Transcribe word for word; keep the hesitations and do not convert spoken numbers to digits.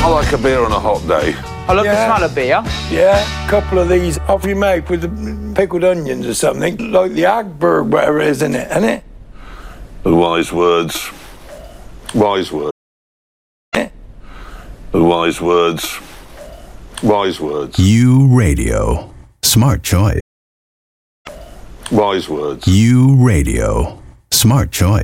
like a beer on a hot day. I love Yeah. the smell of beer. Yeah, a couple of these off you make with the pickled onions or something, like the Agberg, whatever it is, in it, isn't it? The wise words. Wise words. The wise words. Wise words. U Radio. Smart choice. Wise words. U Radio. Smart choice.